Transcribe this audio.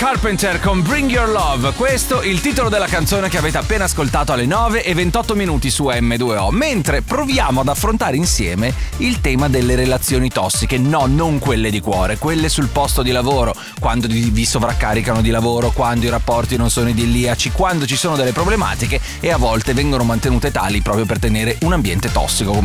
Carpenter con Bring Your Love. Questo il titolo della canzone che avete appena ascoltato alle 9:28 su M2O. Mentre proviamo ad affrontare insieme il tema delle relazioni tossiche. No, non quelle di cuore, quelle sul posto di lavoro, quando vi sovraccaricano di lavoro, quando i rapporti non sono idilliaci, quando ci sono delle problematiche e a volte vengono mantenute tali proprio per tenere un ambiente tossico,